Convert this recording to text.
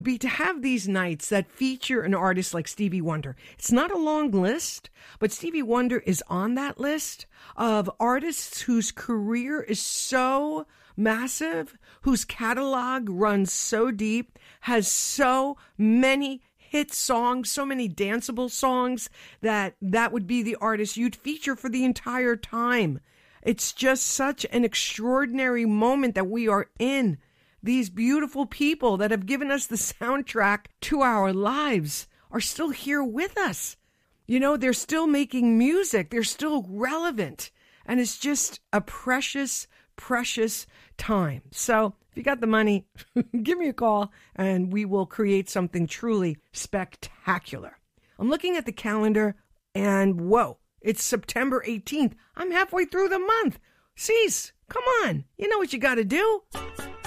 be to have these nights that feature an artist like Stevie Wonder. It's not a long list, but Stevie Wonder is on that list of artists whose career is so massive, whose catalog runs so deep, has so many hit songs, so many danceable songs, that would be the artist you'd feature for the entire time. It's just such an extraordinary moment that we are in. These beautiful people that have given us the soundtrack to our lives are still here with us. You know, they're still making music. They're still relevant. And it's just a precious, precious time. So if you got the money, give me a call and we will create something truly spectacular. I'm looking at the calendar and whoa, it's September 18th. I'm halfway through the month. Cease, come on. You know what you got to do.